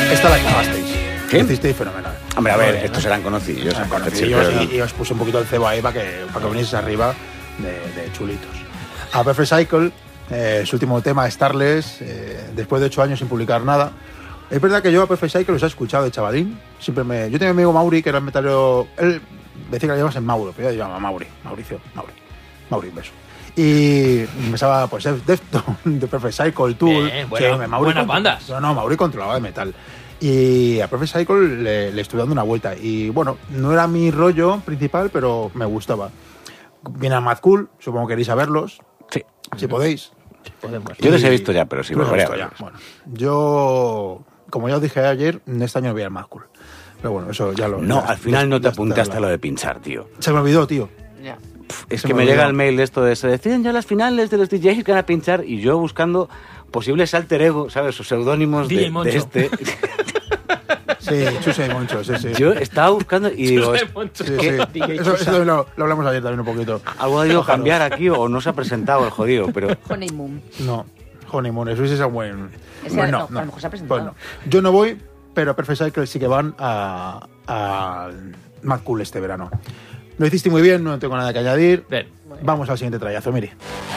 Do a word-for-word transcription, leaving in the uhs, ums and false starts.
Esta la clavasteis. ¿Qué? Hicisteis fenomenal. Hombre, a ver, Vale, estos ¿no? eran conocidos. Ah, Concepción, conocidillos, pero- y, y os puse un poquito el cebo ahí para que, para que vinieseis arriba de, de chulitos. A Perfect Cycle, eh, su último tema, Starless, eh, después de ocho años sin publicar nada. Es verdad que yo a Perfect Cycle los he escuchado de chavalín. Siempre me... Yo tenía un amigo Mauri que era el metalero... Él decía que le llamas en Mauro, pero yo le llamaba Mauri. Mauricio, Mauri. Mauri, un beso. Y empezaba, pues, Deftones, de Perfect Cycle, Tool. Bien, bueno, Mauri buenas contro- bandas. No, no, Mauri controlaba de metal. Y a Perfect Cycle le, le estuve dando una vuelta. Y bueno, no era mi rollo principal, pero me gustaba. Viene a Mad Cool, supongo que queréis saberlos. Sí. Si podéis. Podemos. Yo los he Y- visto ya, pero sí Tú los has volveré a visto ya. verlos. Bueno, yo, como ya os dije ayer, este año no voy al Mad Cool. Pero bueno, eso ya lo... No, ya- al final ya- no te ya está apuntaste a hablado. lo de pinchar, tío. Se me olvidó, tío. Ya. Pff, Es Se que me me llega olvidó. el mail de esto de se deciden ya las finales de los D Js que van a pinchar y yo buscando posibles alter ego, ¿sabes? O seudónimos D J de, de Moncho. este. Sí, Chuse y Moncho, sí, sí. Yo estaba buscando y digo, Chuse Moncho. Sí, ¿qué? sí. Eso, eso también lo, lo hablamos ayer también un poquito. algo ha ido a Ojalá. cambiar aquí o no se ha presentado el jodido, pero Honeymoon. No, Honeymoon, eso es ese buen... Ese Bueno, no, a lo mejor se ha pues presentado. no. Yo no voy, pero Perfect Cycle sí que van a, a Mad Cool este verano. Lo hiciste muy bien, no tengo nada que añadir. Bien. Vamos al siguiente trayazo, mire.